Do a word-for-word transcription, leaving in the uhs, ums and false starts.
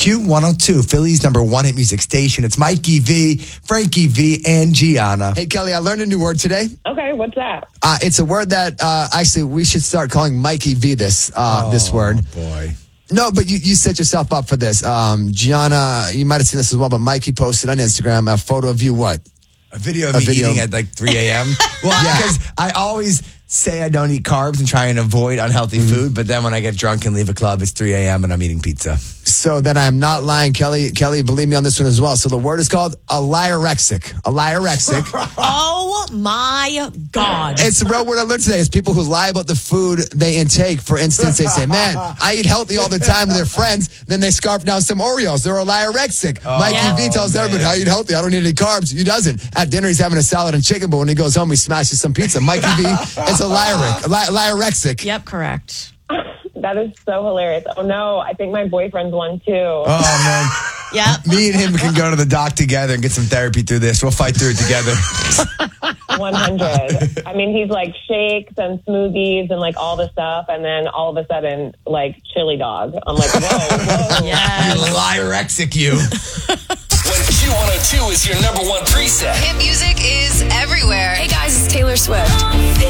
Q one oh two, Philly's number one hit music station. It's Mikey V, Frankie V, and Gianna. Hey, Kelly, I learned a new word today. Okay, what's that? Uh, it's a word that uh, actually we should start calling Mikey V this uh, oh, this word. boy. No, but you, you set yourself up for this. Um, Gianna, you might have seen this as well, but Mikey posted on Instagram a photo of you, what? A video of A me video. eating at like three a.m. Well, Yeah. because I always say I don't eat carbs and try and avoid unhealthy Mm-hmm. food, but then when I get drunk and leave a club, it's three a.m. and I'm eating pizza. So then I'm not lying, Kelly. Kelly, believe me on this one as well. So the word is called a liarexic. A liarexic. Oh my God. It's the real word I learned today. It's people who lie about the food they intake. For instance, they say, man, I eat healthy all the time with their friends. Then they scarf down some Oreos. They're a liarexic. Mikey yeah. V tells man. everybody, I eat healthy. I don't eat any carbs. He doesn't. At dinner, he's having a salad and chicken, but when he goes home, he smashes some pizza. Mikey V is a liaric, a li- liarexic. Yep, correct. That is so hilarious. Oh, no, I think my boyfriend's one, too. Oh, man. Yep. Me and him can go to the doc together and get some therapy through this. We'll fight through it together. one hundred. I mean, he's like shakes and smoothies and like all the stuff. And then all of a sudden, like chili dog. I'm like, whoa, whoa. Yes. You liarexic, you. When Q one oh two is your number one preset. Hit music is everywhere. Hey guys, it's Taylor Swift.